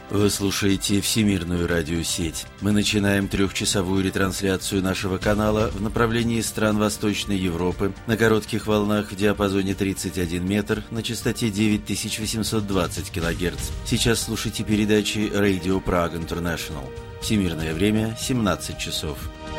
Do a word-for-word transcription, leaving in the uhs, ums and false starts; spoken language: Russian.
Вы слушаете Всемирную радиосеть. Мы начинаем трехчасовую ретрансляцию нашего канала в направлении стран Восточной Европы на коротких волнах в диапазоне тридцать один метр на частоте девять тысяч восемьсот двадцать килогерц. Сейчас слушайте передачи Radio Prague International. Всемирное время семнадцать часов.